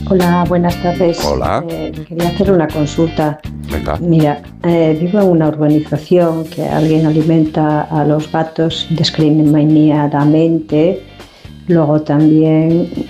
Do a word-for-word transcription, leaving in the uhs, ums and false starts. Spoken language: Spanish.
Hola, buenas tardes. Hola. Eh, quería hacer una consulta. Venga. Mira, eh, vivo en una urbanización que alguien alimenta a los gatos indiscriminadamente. Luego también